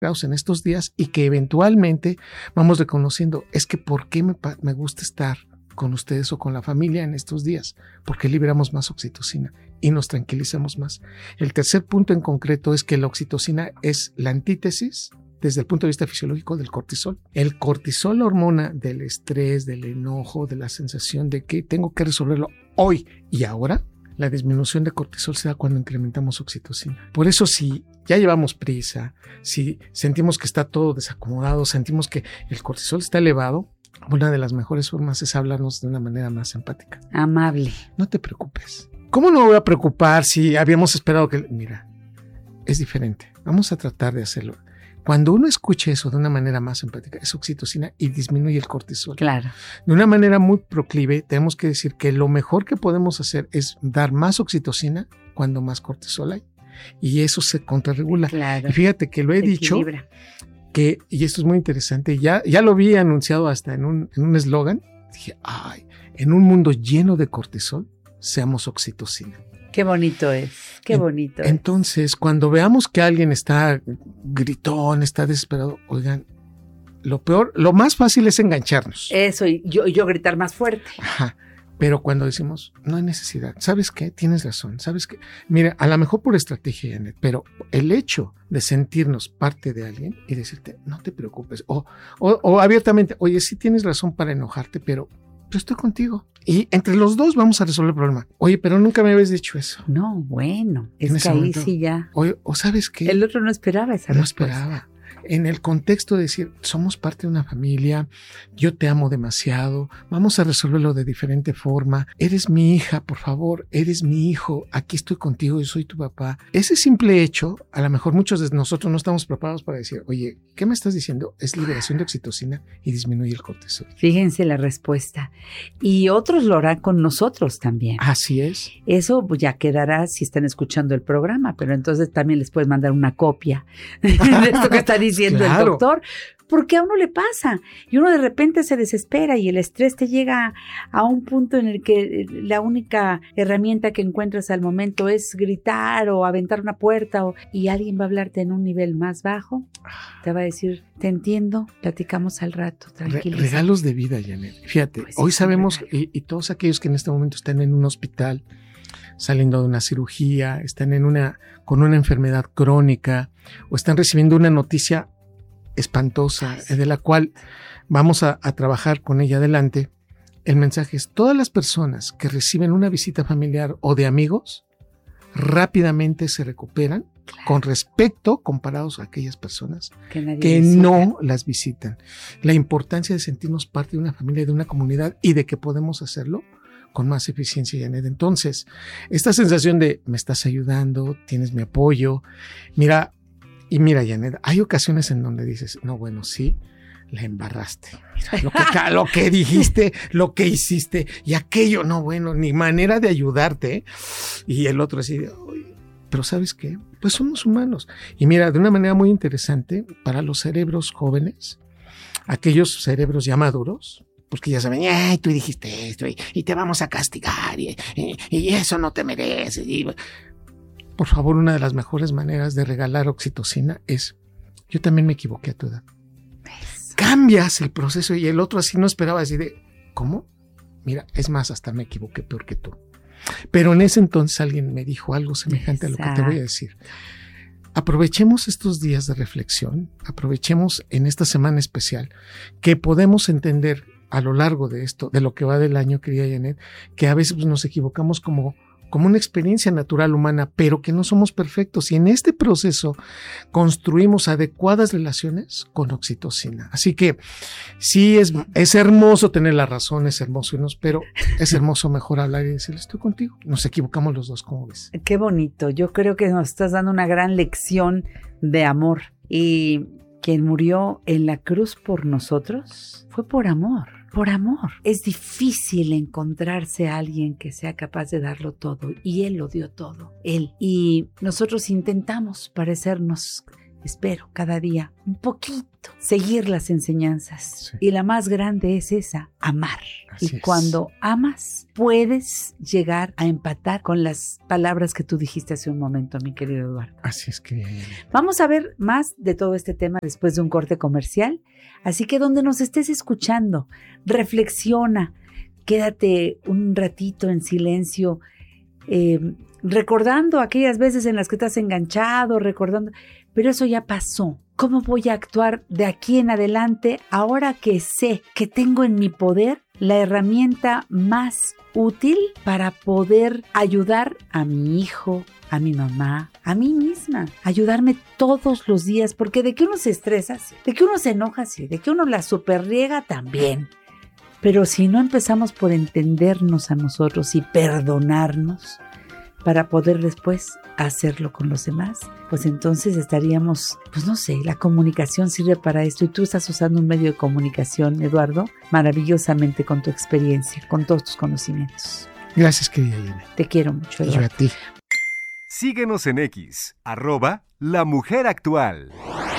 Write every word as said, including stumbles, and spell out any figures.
en estos días y que eventualmente vamos reconociendo, es que ¿por qué me, me gusta estar con ustedes o con la familia en estos días? Porque liberamos más oxitocina y nos tranquilizamos más. El tercer punto en concreto es que la oxitocina es la antítesis desde el punto de vista fisiológico del cortisol. El cortisol, la hormona del estrés, del enojo, de la sensación de que tengo que resolverlo hoy y ahora. La disminución de cortisol se da cuando incrementamos oxitocina. Por eso, si ya llevamos prisa, si sentimos que está todo desacomodado, sentimos que el cortisol está elevado, una de las mejores formas es hablarnos de una manera más empática. Amable. No te preocupes. ¿Cómo no me voy a preocupar si habíamos esperado que... Mira, es diferente. Vamos a tratar de hacerlo. Cuando uno escucha eso de una manera más empática, es oxitocina y disminuye el cortisol. Claro. De una manera muy proclive, tenemos que decir que lo mejor que podemos hacer es dar más oxitocina cuando más cortisol hay. Y eso se contrarregula. Claro. Y fíjate que lo he se dicho, equilibra. que, y esto es muy interesante, ya, ya lo vi anunciado hasta en un en un eslogan. Dije, ay, en un mundo lleno de cortisol, seamos oxitocina. Qué bonito es, qué bonito. Entonces, es. cuando veamos que alguien está gritón, está desesperado, oigan, lo peor, lo más fácil es engancharnos. Eso, y yo, yo gritar más fuerte. Ajá. Pero cuando decimos, no hay necesidad, ¿sabes qué? Tienes razón, ¿sabes qué? Mira, a lo mejor por estrategia, Janet, pero el hecho de sentirnos parte de alguien y decirte, no te preocupes, o, o, o abiertamente, oye, sí tienes razón para enojarte, pero yo estoy contigo. Y entre los dos vamos a resolver el problema. Oye, pero nunca me habías dicho eso. No, bueno, es que ahí momento, sí ya. Oye, o ¿sabes qué? El otro no esperaba esa no respuesta. No esperaba. En el contexto de decir, somos parte de una familia, yo te amo demasiado, vamos a resolverlo de diferente forma, eres mi hija, por favor, eres mi hijo, aquí estoy contigo, yo soy tu papá. Ese simple hecho, a lo mejor muchos de nosotros no estamos preparados para decir, oye, ¿qué me estás diciendo? Es liberación de oxitocina y disminuye el cortisol. Fíjense la respuesta. Y otros lo harán con nosotros también. Así es. Eso ya quedará si están escuchando el programa, pero entonces también les puedes mandar una copia de esto que está diciendo claro. el doctor, porque a uno le pasa y uno de repente se desespera y el estrés te llega a un punto en el que la única herramienta que encuentras al momento es gritar o aventar una puerta o, y alguien va a hablarte en un nivel más bajo, te va a decir, te entiendo, platicamos al rato, tranquilo. Re- regalos de vida, Janet. Fíjate, pues hoy sabemos y, y todos aquellos que en este momento están en un hospital, saliendo de una cirugía, están en una, con una enfermedad crónica o están recibiendo una noticia espantosa Ay, sí. de la cual vamos a, a trabajar con ella adelante. El mensaje es, todas las personas que reciben una visita familiar o de amigos rápidamente se recuperan claro. con respecto comparados a aquellas personas que, que no las visitan. La importancia de sentirnos parte de una familia, de una comunidad y de que podemos hacerlo con más eficiencia, Janet. Entonces, esta sensación de me estás ayudando, tienes mi apoyo. Mira, y mira, Janet, hay ocasiones en donde dices, no, bueno, sí, la embarraste. Mira, lo que, lo que dijiste, lo que hiciste y aquello, no, bueno, ni manera de ayudarte. Y el otro así, pero ¿sabes qué? Pues somos humanos. Y mira, de una manera muy interesante, para los cerebros jóvenes, aquellos cerebros ya maduros, porque ya saben, ay, tú dijiste esto y, y te vamos a castigar y, y, y eso no te mereces. Y, por favor, una de las mejores maneras de regalar oxitocina es, yo también me equivoqué a tu edad. Eso. Cambias el proceso y el otro así no esperaba así de, ¿cómo? Mira, es más, hasta me equivoqué peor que tú. Pero en ese entonces alguien me dijo algo semejante Exacto. a lo que te voy a decir. Aprovechemos estos días de reflexión, aprovechemos en esta semana especial que podemos entender a lo largo de esto, de lo que va del año, querida Janet, que a veces pues, nos equivocamos como, como una experiencia natural humana, pero que no somos perfectos. Y en este proceso construimos adecuadas relaciones con oxitocina. Así que sí, es, es hermoso tener la razón, es hermoso irnos, pero es hermoso mejor hablar y decir, estoy contigo. Nos equivocamos los dos, ¿cómo ves? Qué bonito. Yo creo que nos estás dando una gran lección de amor. Y quien murió en la cruz por nosotros fue por amor. Por amor. Es difícil encontrarse a alguien que sea capaz de darlo todo y Él lo dio todo, Él. Y nosotros intentamos parecernos espero cada día un poquito seguir las enseñanzas. Sí. Y la más grande es esa, amar. Así y es. cuando amas, puedes llegar a empatar con las palabras que tú dijiste hace un momento, mi querido Eduardo. Así es, querida Janet. Vamos a ver más de todo este tema después de un corte comercial. Así que donde nos estés escuchando, reflexiona, quédate un ratito en silencio, eh, recordando aquellas veces en las que te has enganchado, recordando, pero eso ya pasó. ¿Cómo voy a actuar de aquí en adelante ahora que sé que tengo en mi poder la herramienta más útil para poder ayudar a mi hijo, a mi mamá, a mí misma, ayudarme todos los días? Porque de que uno se estresa, sí, de que uno se enoja, sí, de que uno la superriega también. Pero si no empezamos por entendernos a nosotros y perdonarnos para poder después hacerlo con los demás, pues entonces estaríamos, pues no sé, la comunicación sirve para esto y tú estás usando un medio de comunicación, Eduardo, maravillosamente con tu experiencia, con todos tus conocimientos. Gracias, querida Janet. Te quiero mucho, Y yo Eduardo. a ti. Síguenos en X, arroba La Mujer Actual.